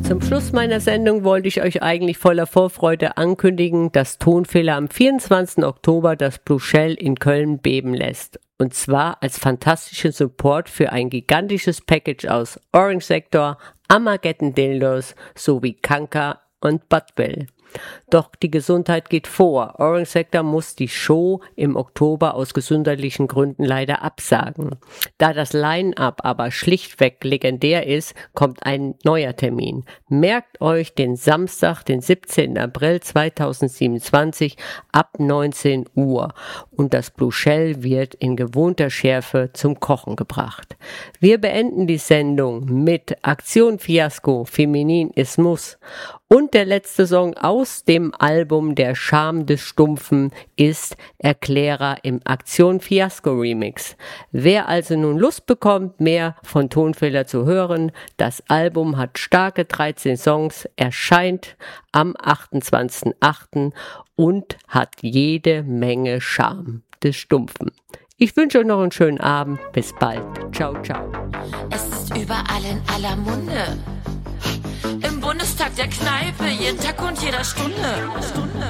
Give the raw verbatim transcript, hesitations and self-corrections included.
Zum Schluss meiner Sendung wollte ich euch eigentlich voller Vorfreude ankündigen, dass Tonfehler am vierundzwanzigsten Oktober das Blue Shell in Köln beben lässt. Und zwar als fantastischen Support für ein gigantisches Package aus Orange Sector, Armageddon Dildos sowie Kanka und Budwell. Doch die Gesundheit geht vor. Orange Sector muss die Show im Oktober aus gesundheitlichen Gründen leider absagen. Da das Line-Up aber schlichtweg legendär ist, kommt ein neuer Termin. Merkt euch den Samstag, den siebzehnten April zweitausendsiebenundzwanzig ab neunzehn Uhr und das Blue Shell wird in gewohnter Schärfe zum Kochen gebracht. Wir beenden die Sendung mit Aktion Fiasko, Feminismus und der letzte Song aus dem Album Der Charme des Stumpfen ist Erklärer im Aktion Fiasko Remix. Wer also nun Lust bekommt, mehr von Tonfehler zu hören, das Album hat starke dreizehn Songs, erscheint am achtundzwanzigsten achten und hat jede Menge Charme des Stumpfen. Ich wünsche euch noch einen schönen Abend. Bis bald. Ciao, ciao. Es ist überall in aller Munde. Im Bundestag, der Kneipe, jeden Tag und jeder Stunde. Stunde.